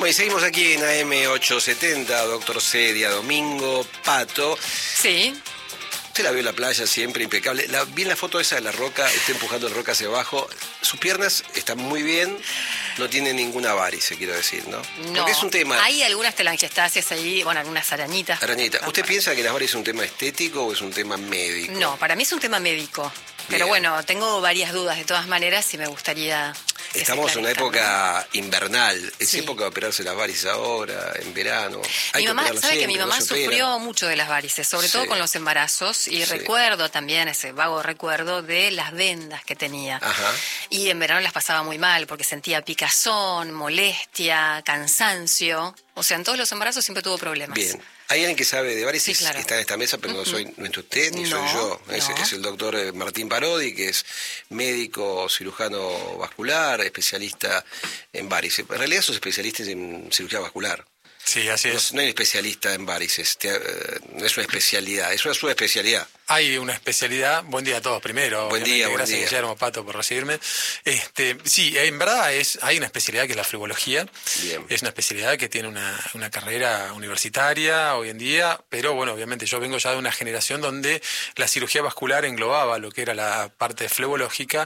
Bueno, y seguimos aquí en AM870, doctor Cedia, Domingo, Pato. Sí. Usted la vio en la playa siempre, impecable. Vi en la foto esa de la roca, está empujando la roca hacia abajo. Sus piernas están muy bien, no tiene ninguna varice, quiero decir, ¿no? No, porque es un tema... hay algunas telangiectasias ahí, bueno, algunas arañitas. Arañita, ¿usted piensa que las varices es un tema estético o es un tema médico? No, para mí es un tema médico. Pero Bien. bueno, tengo varias dudas de todas maneras y me gustaría... Estamos en una época invernal, es Sí. época de operarse las varices ahora, en verano. Hay Mi que mamá, operarlas sabe que mi siempre, mamá no se opera. sufrió mucho de las varices, sobre todo Sí. con los embarazos, y Sí. recuerdo también ese vago recuerdo de las vendas que tenía. Ajá. Y en verano las pasaba muy mal porque sentía picazón, molestia, cansancio. O sea, en todos los embarazos siempre tuvo problemas. Bien. Hay alguien que sabe de varices, Sí, claro. está en esta mesa, pero no es usted ni soy No, yo. Es no. el doctor Martín Parodi, que es médico, cirujano vascular, especialista en varices. En realidad sos especialista en cirugía vascular. Sí, así es. No hay especialista en varices, no es una especialidad, es una subespecialidad. Hay una especialidad. Buen día a todos primero. Buen obviamente. día, buen Gracias, día. Guillermo Pato, por recibirme. Sí, en verdad hay una especialidad que es la flebología. Bien. Es una especialidad que tiene una carrera universitaria hoy en día, pero bueno, obviamente yo vengo ya de una generación donde la cirugía vascular englobaba lo que era la parte flebológica,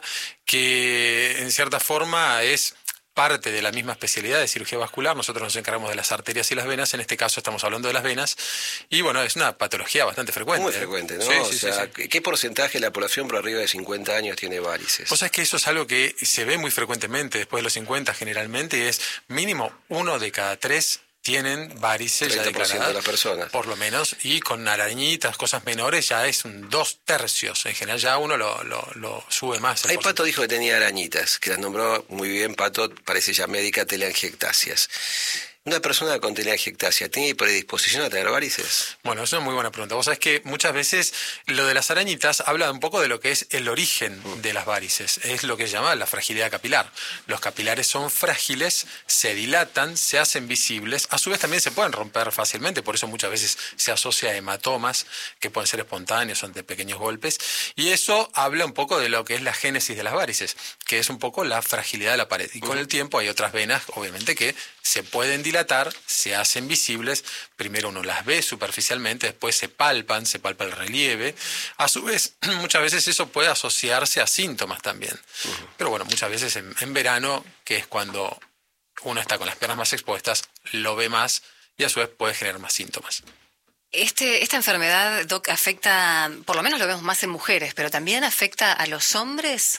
que en cierta forma es parte de la misma especialidad de cirugía vascular. Nosotros nos encargamos de las arterias y las venas, en este caso estamos hablando de las venas, y bueno, es una patología bastante frecuente. Muy frecuente, ¿no? Sí, o sí, sea, sí. ¿qué porcentaje de la población por arriba de 50 años tiene varices? Vos sabés que eso es algo que se ve muy frecuentemente después de los 50 generalmente, y es mínimo 1 de cada 3 tienen varices ya 30% declaradas, de las personas. por lo menos, y con arañitas, cosas menores, ya es un 2/3. En general ya uno lo sube más. el Ahí Pato porcentaje. dijo que tenía arañitas, que las nombró muy bien. Pato parece ya médica, telangiectasias. ¿Una persona con telangiectasia tiene predisposición a tener varices? Bueno, es una muy buena pregunta. Vos sabés que muchas veces lo de las arañitas habla un poco de lo que es el origen de las varices. Es lo que se llama la fragilidad capilar. Los capilares son frágiles, se dilatan, se hacen visibles. A su vez también se pueden romper fácilmente, por eso muchas veces se asocia a hematomas que pueden ser espontáneos ante pequeños golpes. Y eso habla un poco de lo que es la génesis de las varices, que es un poco la fragilidad de la pared. Y con el tiempo hay otras venas, obviamente, que se pueden dilatar, se hacen visibles, primero uno las ve superficialmente, después se palpa el relieve. A su vez, muchas veces eso puede asociarse a síntomas también. Pero bueno, muchas veces en verano, que es cuando uno está con las piernas más expuestas, lo ve más y a su vez puede generar más síntomas. Esta enfermedad, Doc, afecta, por lo menos lo vemos más en mujeres, pero también afecta a los hombres.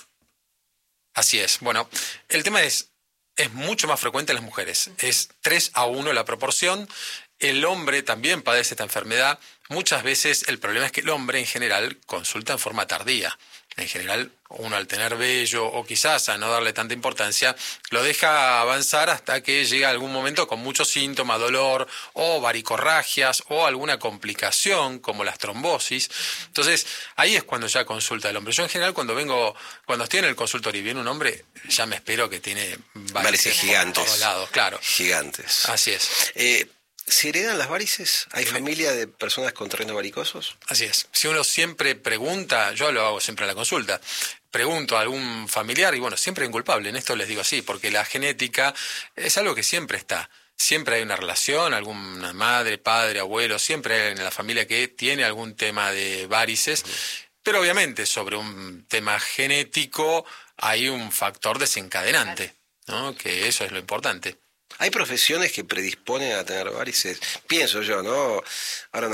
Así es. Bueno, el tema es mucho más frecuente en las mujeres. Es 3-1 la proporción. El hombre también padece esta enfermedad. Muchas veces el problema es que el hombre en general consulta en forma tardía. En general, uno al tener vello o quizás a no darle tanta importancia, lo deja avanzar hasta que llega algún momento con muchos síntomas, dolor o varicorragias o alguna complicación como las trombosis. Entonces, ahí es cuando ya consulta el hombre. Yo en general cuando estoy en el consultorio y viene un hombre, ya me espero que tiene Varices por gigantes. todos lados, claro. Gigantes. Así es. ¿Se heredan las varices? ¿Hay familia de personas con terrenos varicosos? Así es. Si uno siempre pregunta, yo lo hago siempre en la consulta, pregunto a algún familiar y bueno, siempre hay un culpable, en esto les digo así, porque la genética es algo que siempre está. Siempre hay una relación, alguna madre, padre, abuelo, siempre hay en la familia que tiene algún tema de varices, pero obviamente sobre un tema genético hay un factor desencadenante, ¿no? Que eso es lo importante. ¿Hay profesiones que predisponen a tener varices? Pienso yo, ¿no? Ahora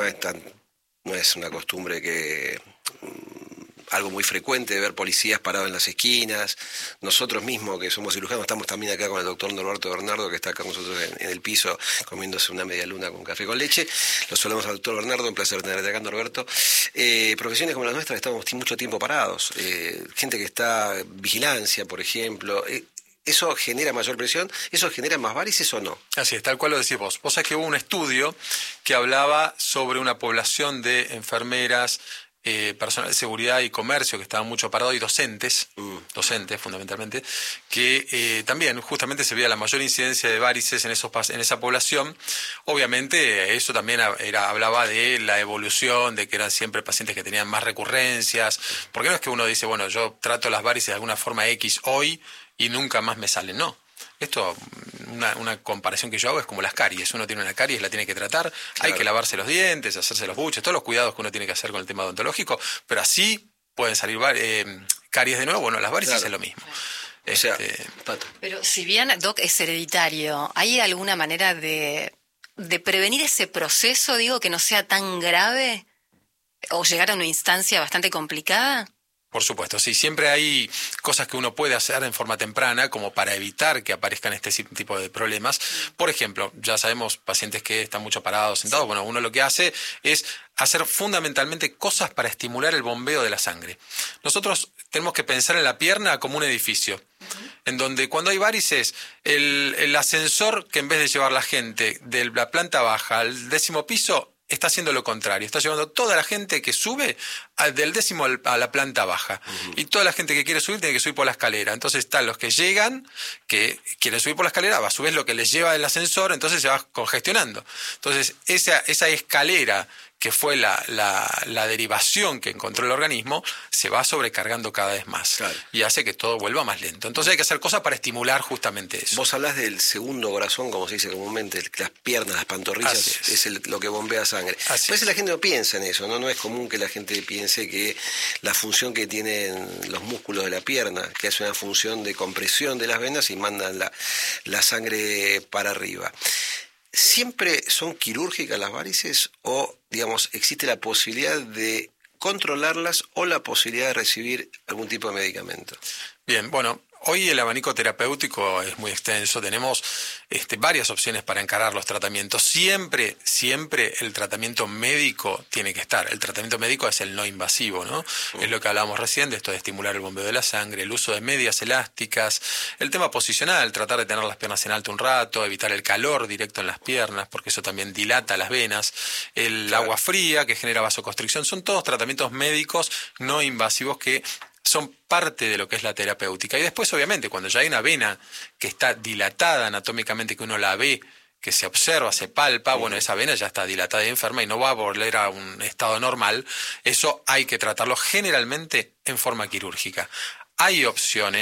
no es una costumbre que algo muy frecuente de ver policías parados en las esquinas. Nosotros mismos, que somos cirujanos, estamos también acá con el doctor Norberto Bernardo, que está acá con nosotros en el piso, comiéndose una media luna con café con leche. Lo saludamos al doctor Bernardo, un placer tenerte acá, Norberto. Profesiones como las nuestras estamos mucho tiempo parados. Gente que está vigilancia, por ejemplo. ¿Eso genera mayor presión? ¿Eso genera más varices o no? Así es, tal cual lo decís vos. Vos sabés que hubo un estudio que hablaba sobre una población de enfermeras, personal de seguridad y comercio que estaban mucho parados y docentes fundamentalmente, que también justamente se veía la mayor incidencia de varices en esa población. Obviamente eso también hablaba de la evolución, de que eran siempre pacientes que tenían más recurrencias, porque no es que uno dice, bueno, yo trato las varices de alguna forma X hoy y nunca más me salen, no. Esto, una comparación que yo hago es como las caries. Uno tiene una caries, la tiene que tratar, Claro. hay que lavarse los dientes, hacerse los buches, todos los cuidados que uno tiene que hacer con el tema odontológico, pero así pueden salir caries de nuevo. Bueno, las varices Claro. es lo mismo. O sea, Este, Pato. Pero si bien, Doc, es hereditario, ¿hay alguna manera de prevenir ese proceso, digo, que no sea tan grave o llegar a una instancia bastante complicada? Por supuesto, sí, siempre hay cosas que uno puede hacer en forma temprana como para evitar que aparezcan este tipo de problemas. Por ejemplo, ya sabemos pacientes que están mucho parados, sentados, bueno, uno lo que hace es hacer fundamentalmente cosas para estimular el bombeo de la sangre. Nosotros tenemos que pensar en la pierna como un edificio, en donde cuando hay varices, el ascensor que en vez de llevar la gente de la planta baja al 10º piso, está haciendo lo contrario, está llevando toda la gente que sube del 10º a la planta baja. Y toda la gente que quiere subir tiene que subir por la escalera. Entonces están los que llegan, que quieren subir por la escalera, a su vez lo que les lleva el ascensor, entonces se va congestionando. Entonces esa escalera que fue la derivación que encontró el organismo, se va sobrecargando cada vez más. Claro. Y hace que todo vuelva más lento. Entonces hay que hacer cosas para estimular justamente eso. Vos hablás del segundo corazón, como se dice comúnmente, las piernas, las pantorrillas, Así es. lo que bombea sangre. Así A veces es. la gente no piensa en eso, ¿no? No es común que la gente piense que la función que tienen los músculos de la pierna, que es una función de compresión de las venas y mandan la sangre para arriba. ¿Siempre son quirúrgicas las varices o, digamos, existe la posibilidad de controlarlas o la posibilidad de recibir algún tipo de medicamento? Bien, bueno, hoy el abanico terapéutico es muy extenso, tenemos varias opciones para encarar los tratamientos. Siempre el tratamiento médico tiene que estar. El tratamiento médico es el no invasivo, ¿no? Es lo que hablábamos recién de esto de estimular el bombeo de la sangre, el uso de medias elásticas, el tema posicional, tratar de tener las piernas en alto un rato, evitar el calor directo en las piernas, porque eso también dilata las venas, el agua fría que genera vasoconstricción, son todos tratamientos médicos no invasivos que son parte de lo que es la terapéutica. Y después, obviamente, cuando ya hay una vena que está dilatada anatómicamente, que uno la ve, que se observa, se palpa, bueno, esa vena ya está dilatada y enferma y no va a volver a un estado normal. Eso hay que tratarlo generalmente en forma quirúrgica. Hay opciones.